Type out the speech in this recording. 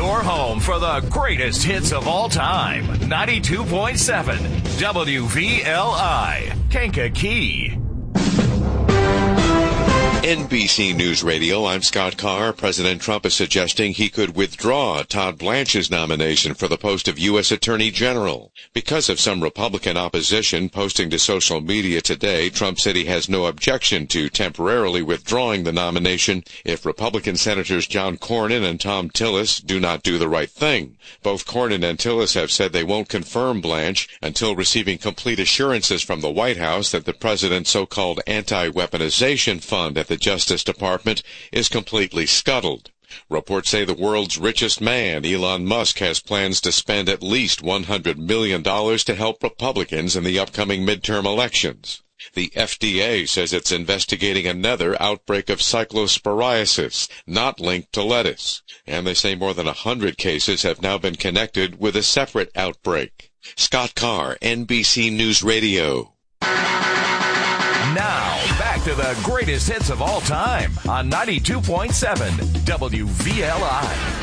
Your home for the greatest hits of all time. 92.7 WVLI, Kankakee. NBC News Radio, I'm Scott Carr. President Trump is suggesting he could withdraw Todd Blanche's nomination for the post of U.S. Attorney General. Because of some Republican opposition posting to social media today, Trump said he has no objection to temporarily withdrawing the nomination if Republican Senators John Cornyn and Thom Tillis do not do the right thing. Both Cornyn and Tillis have said they won't confirm Blanche until receiving complete assurances from the White House that the president's so-called anti-weaponization fund at the Justice Department is completely scuttled. Reports say the world's richest man, Elon Musk, has plans to spend at least $100 million to help Republicans in the upcoming midterm elections. The FDA says it's investigating another outbreak of cyclosporiasis, not linked to lettuce. And they say more than 100 cases have now been connected with a separate outbreak. Scott Carr, NBC News Radio. Now, back to the greatest hits of all time on 92.7 WVLI.